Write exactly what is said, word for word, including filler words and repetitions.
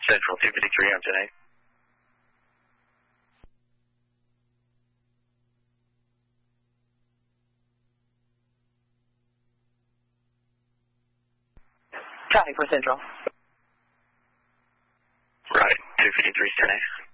Central two fifty-three on ten eight. Copy for Central. Right, two fifty-three, ten eight.